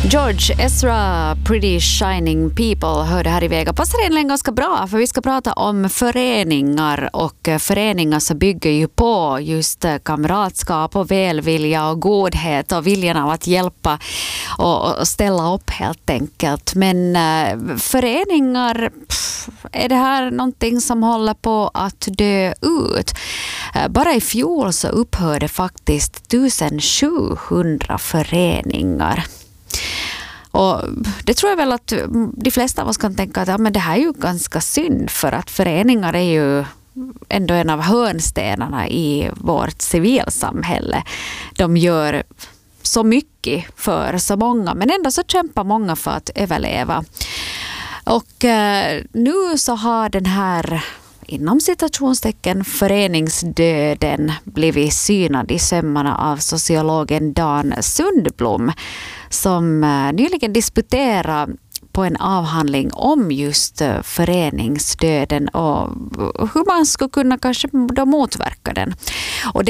George Ezra, Pretty Shining People, hörde här i Vega. Passar egentligen ganska bra, för vi ska prata om föreningar, och föreningar så bygger ju på just kamratskap och välvilja och godhet och viljan av att hjälpa och ställa upp helt enkelt. Men föreningar, är det här någonting som håller på att dö ut? Bara i fjol så upphörde faktiskt 1700 föreningar. Och det tror jag väl att de flesta av oss kan tänka att ja, men det här är ju ganska synd, för att föreningar är ju ändå en av hörnstenarna i vårt civilsamhälle. De gör så mycket för så många, men ändå så kämpar många för att överleva. Och nu så har den här, inom citationstecken, föreningsdöden blivit synad i sömmarna av sociologen Dan Sundblom, som nyligen disputerade på en avhandling om just föreningsdöden och hur man skulle kunna kanske då motverka den. Och